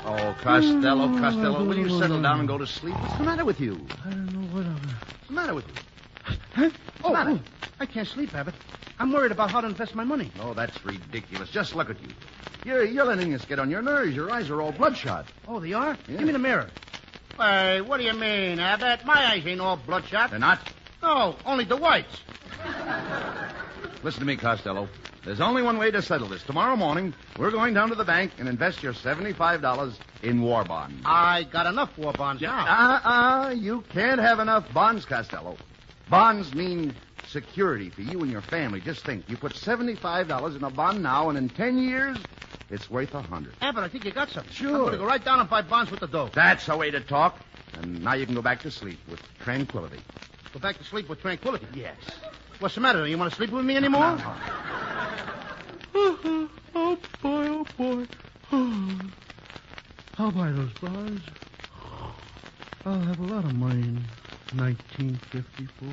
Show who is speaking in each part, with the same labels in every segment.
Speaker 1: Oh, Costello, will you settle down and go to sleep? What's the matter with you?
Speaker 2: I don't know what I'm...
Speaker 1: What's the matter with you?
Speaker 2: Huh?
Speaker 1: Oh,
Speaker 2: I can't sleep, Abbott. I'm worried about how to invest my money.
Speaker 1: Oh, that's ridiculous. Just look at you. You're letting this get on your nerves. Your eyes are all bloodshot.
Speaker 2: Oh, they are?
Speaker 1: Yeah.
Speaker 2: Give me the mirror.
Speaker 3: Hey, what do you mean, Abbott? My eyes ain't all bloodshot.
Speaker 1: They're not?
Speaker 3: No, only the whites.
Speaker 1: Listen to me, Costello. There's only one way to settle this. Tomorrow morning, we're going down to the bank and invest your $75 in war bonds.
Speaker 3: I got enough war bonds now.
Speaker 1: You can't have enough bonds, Costello. Bonds mean security for you and your family. Just think, you put $75 in a bond now, and in 10 years, it's worth $100.
Speaker 3: Abbott, I think you got some.
Speaker 1: Sure.
Speaker 3: I'm going to go right down and buy bonds with the dough.
Speaker 1: That's the way to talk. And now you can go back to sleep with tranquility.
Speaker 3: Go back to sleep with tranquility. Yes. What's the matter? You want to sleep with me anymore?
Speaker 1: No.
Speaker 2: Oh, boy. I'll buy those bonds. I'll have a lot of money in 1954.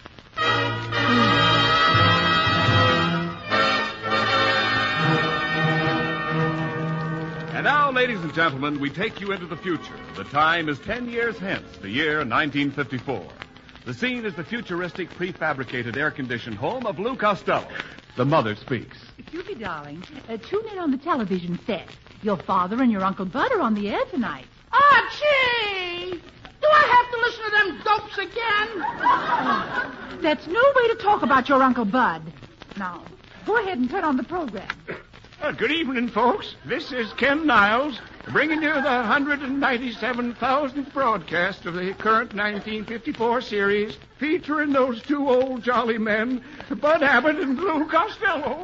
Speaker 4: And now, ladies and gentlemen, we take you into the future. The time is 10 years hence, the year 1954. The scene is the futuristic, prefabricated, air-conditioned home of Lou Costello. The mother speaks.
Speaker 5: Judy, darling, tune in on the television set. Your father and your Uncle Bud are on the air tonight.
Speaker 3: Oh, gee! Do I have to listen to them dopes again?
Speaker 5: That's no way to talk about your Uncle Bud. Now, go ahead and turn on the program.
Speaker 6: Good evening, folks. This is Ken Niles, bringing you the 197,000th broadcast of the current 1954 series, featuring those two old jolly men, Bud Abbott and Lou Costello.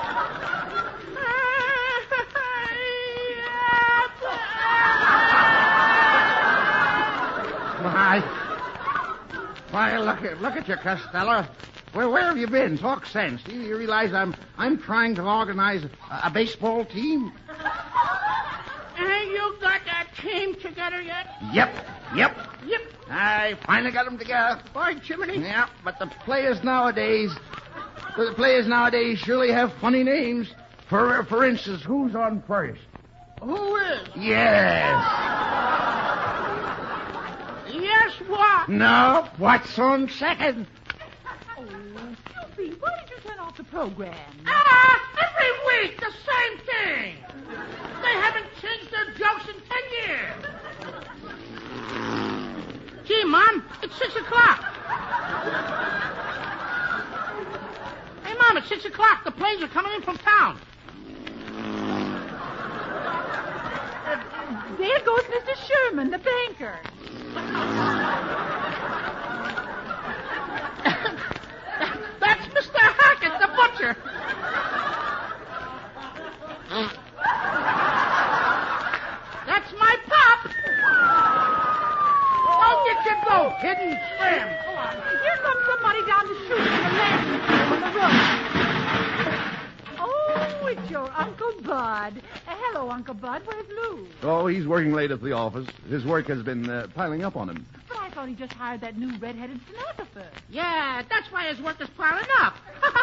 Speaker 3: Why, look at you, Costello. Where have you been? Talk sense. Do you realize I'm trying to organize a baseball team? Ain't you got that team together yet? Yep. I finally got them together. By Jiminy. Yeah, but the players nowadays surely have funny names. For instance, who's on first? Who is? Yes. Yes, what? No, what's on second?
Speaker 5: Sophie, why did you turn off the program?
Speaker 3: Every week, the same thing. They haven't changed their jokes in 10 years. Gee, Mom, it's 6 o'clock. Hey, Mom, it's 6 o'clock. The planes are coming in from town.
Speaker 5: There goes Mr. Sherman, the banker.
Speaker 3: That's Mr. Hackett, the butcher. That's my pop. Go get your goat, hidden slim.
Speaker 5: Here comes somebody down the street from the landing on the road. Oh, it's your Uncle Bud. Hello, Uncle Bud. Where's Lou?
Speaker 1: Oh, he's working late at the office. His work has been piling up on him.
Speaker 5: But I thought he just hired that new red-headed stenographer.
Speaker 3: Yeah, that's why his work is piling up.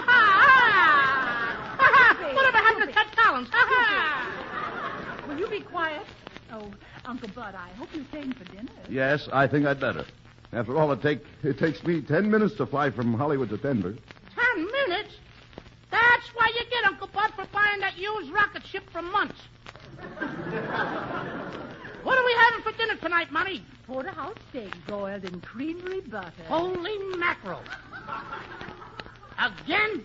Speaker 3: Whatever happened to Ted Collins?
Speaker 5: Will you be quiet? Oh, Uncle Bud, I hope you're staying for dinner.
Speaker 1: Yes, I think I'd better. After all, it takes me 10 minutes to fly from Hollywood to Denver.
Speaker 3: 10 minutes? That's why you get Uncle Bud for buying that used rocket ship from Muntz. What are we having for dinner tonight, Mommy?
Speaker 5: Porterhouse steak broiled in creamery butter.
Speaker 3: Holy mackerel. Again?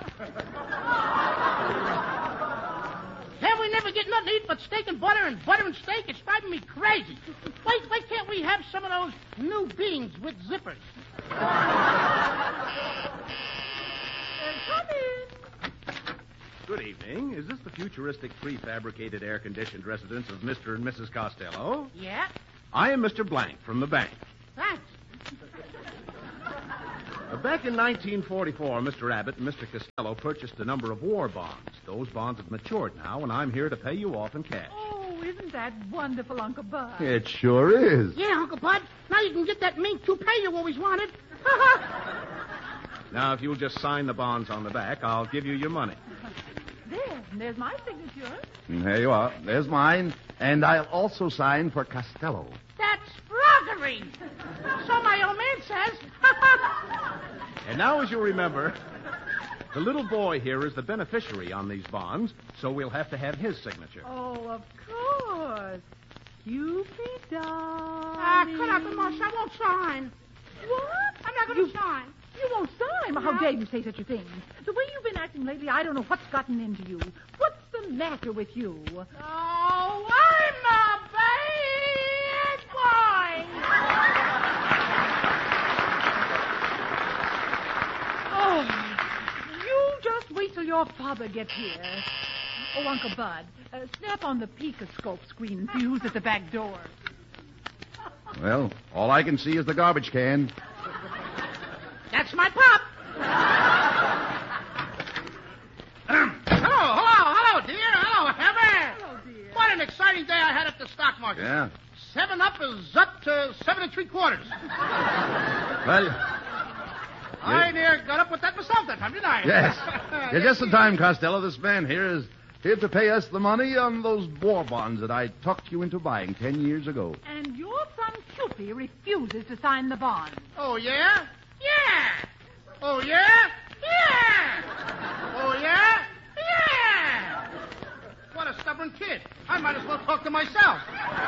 Speaker 3: Can't we never get nothing to eat but steak and butter and steak? It's driving me crazy. Why can't we have some of those new beans with zippers?
Speaker 5: Come in.
Speaker 7: Good evening. Is this the futuristic, prefabricated, air-conditioned residence of Mr. and Mrs. Costello?
Speaker 3: Yeah?
Speaker 7: I am Mr. Blank from the bank.
Speaker 3: Thanks.
Speaker 7: Back in 1944, Mr. Abbott and Mr. Costello purchased a number of war bonds. Those bonds have matured now, and I'm here to pay you off in cash.
Speaker 5: Oh, isn't that wonderful, Uncle Bud?
Speaker 1: It sure is.
Speaker 3: Yeah, Uncle Bud. Now you can get that mink toupee you always wanted.
Speaker 7: Now, if you'll just sign the bonds on the back, I'll give you your money.
Speaker 5: There's my signature.
Speaker 1: There you are. There's mine. And I'll also sign for Costello.
Speaker 3: That's froggery. So my old man says.
Speaker 7: And now, as you remember, the little boy here is the beneficiary on these bonds, so we'll have to have his signature.
Speaker 5: Oh, of course. Cupid,
Speaker 3: Cut out the mush. I won't sign.
Speaker 5: What?
Speaker 3: I'm not going to sign.
Speaker 5: You won't sign? Well, how
Speaker 3: No.
Speaker 5: dare you say such a thing? The way you've been acting lately, I don't know what's gotten into you. What's the matter with you?
Speaker 3: Oh, I'm a bad boy.
Speaker 5: Oh, you just wait till your father gets here. Oh, Uncle Bud, snap on the Picoscope screen and see who's at the back door.
Speaker 1: Well, all I can see is the garbage can.
Speaker 3: That's my pop. Hello, dear. Hello, Heather.
Speaker 5: Hello, dear.
Speaker 3: What an exciting day I had at the stock market.
Speaker 1: Yeah.
Speaker 3: 7-Up is up to 7 3/4.
Speaker 1: Well,
Speaker 3: I near got up with that myself that time, didn't I?
Speaker 1: yes. Yeah, just in time, Costello. This man here is here to pay us the money on those war bonds that I talked you into buying 10 years ago.
Speaker 5: And your son Cupid refuses to sign the bond.
Speaker 3: Oh, yeah? Yeah. Oh, yeah? Yeah. Oh, yeah? Yeah. What a stubborn kid. I might as well talk to myself.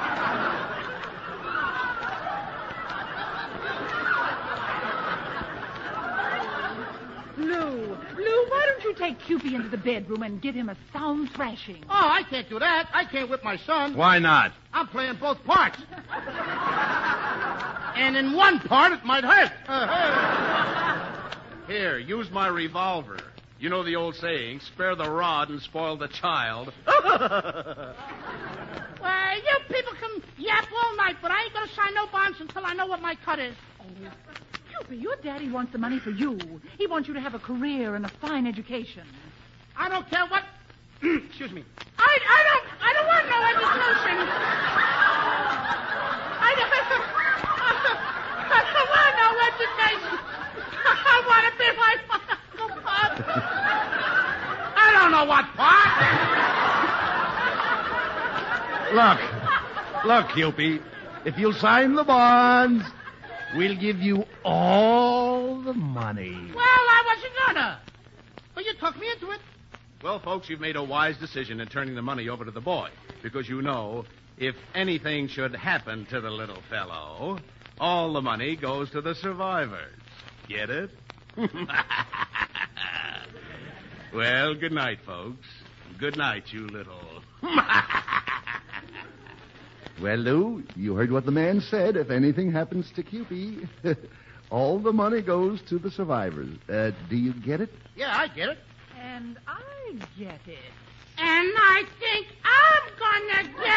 Speaker 5: Lou, why don't you take Cupid into the bedroom and give him a sound thrashing?
Speaker 3: Oh, I can't do that. I can't whip my son.
Speaker 1: Why not?
Speaker 3: I'm playing both parts. And in one part, it might hurt.
Speaker 7: Here, use my revolver. You know the old saying, spare the rod and spoil the child.
Speaker 3: Well, you people can yap all night, but I ain't going to sign no bonds until I know what my cut is.
Speaker 5: Cupid, your daddy wants the money for you. He wants you to have a career and a fine education.
Speaker 3: I don't care what... Excuse me. I don't want no education. I don't want no education. I want to be my Uncle Pop. I don't know what part.
Speaker 1: Look, Cupid. If you'll sign the bonds, we'll give you all the money.
Speaker 3: Well, I wasn't gonna. But you talked me into it.
Speaker 7: Well, folks, you've made a wise decision in turning the money over to the boy. Because you know, if anything should happen to the little fellow, all the money goes to the survivors. Get it? Well, good night, folks. Good night, you little...
Speaker 1: Well, Lou, you heard what the man said. If anything happens to Cupid, all the money goes to the survivors. Do you get it?
Speaker 3: Yeah, I get it.
Speaker 5: And I get it.
Speaker 3: And I think I'm gonna get